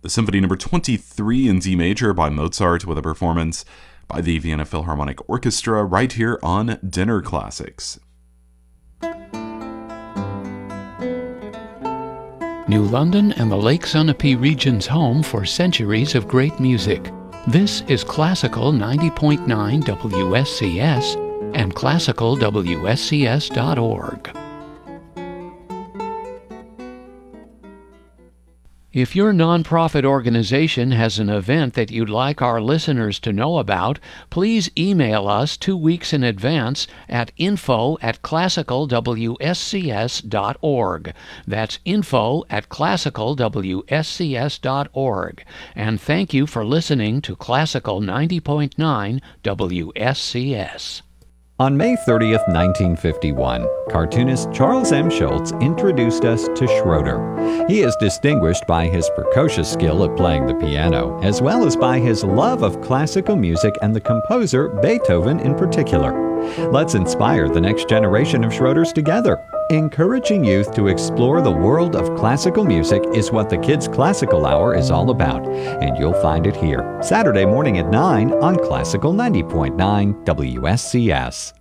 the Symphony No. 23 in D major by Mozart with a performance by the Vienna Philharmonic Orchestra right here on Dinner Classics. New London and the Lake Sunapee region's home for centuries of great music. This is Classical 90.9 WSCS and classicalwscs.org. If your nonprofit organization has an event that you'd like our listeners to know about, please email us 2 weeks in advance at info@classicalwscs.org. That's info@classicalwscs.org. And thank you for listening to Classical 90.9 WSCS. On May 30th, 1951, cartoonist Charles M. Schulz introduced us to Schroeder. He is distinguished by his precocious skill at playing the piano, as well as by his love of classical music and the composer Beethoven in particular. Let's inspire the next generation of Schroeders together. Encouraging youth to explore the world of classical music is what the Kids Classical Hour is all about, and you'll find it here, Saturday morning at 9 on Classical 90.9 WSCS.